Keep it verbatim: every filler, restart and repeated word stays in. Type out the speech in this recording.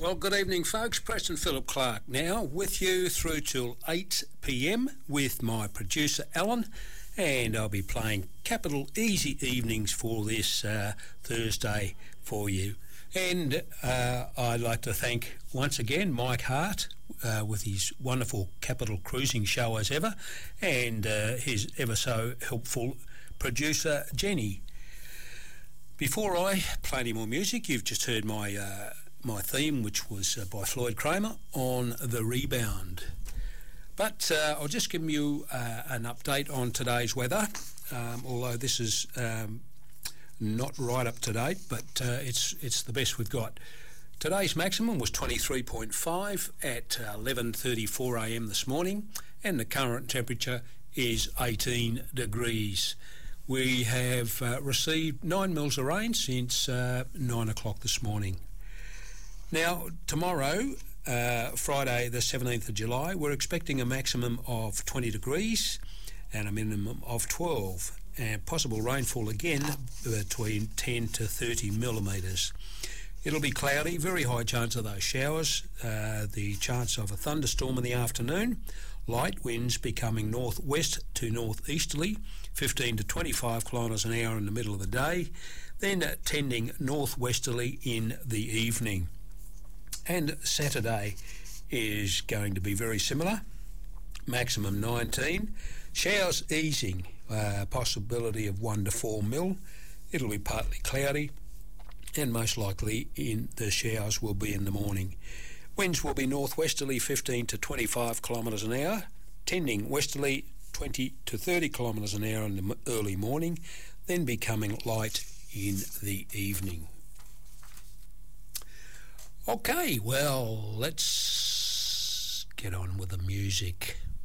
Well, good evening, folks. Preston Philip Clark now with you through till eight p m with my producer, Alan, and I'll be playing capital easy evenings for this uh, Thursday for you. And uh, I'd like to thank once again Mike Hart uh, with his wonderful Capital Cruising show as ever, and uh, his ever so helpful producer, Jenny. Before I play any more music, you've just heard my uh, my theme, which was uh, by Floyd Kramer, on The Rebound. But uh, I'll just give you uh, an update on today's weather, um, although this is um, not right up to date, but uh, it's it's the best we've got. Today's maximum was twenty-three point five at uh, eleven thirty-four a m this morning, and the current temperature is eighteen degrees. We have uh, received nine mils of rain since uh, nine o'clock this morning. Now, tomorrow, uh, Friday the seventeenth of July, we're expecting a maximum of twenty degrees and a minimum of twelve, and possible rainfall again between ten to thirty millimetres. It'll be cloudy, very high chance of those showers, uh, the chance of a thunderstorm in the afternoon, light winds becoming northwest to northeasterly, fifteen to twenty-five kilometres an hour in the middle of the day, then uh, tending northwesterly in the evening. And Saturday is going to be very similar, maximum nineteen, showers easing, uh, possibility of one to four mil. It'll be partly cloudy, and most likely in the showers will be in the morning. Winds will be northwesterly fifteen to twenty-five kilometres an hour, tending westerly twenty to thirty kilometres an hour in the early morning, then becoming light in the evening. Okay, well, let's get on with the music.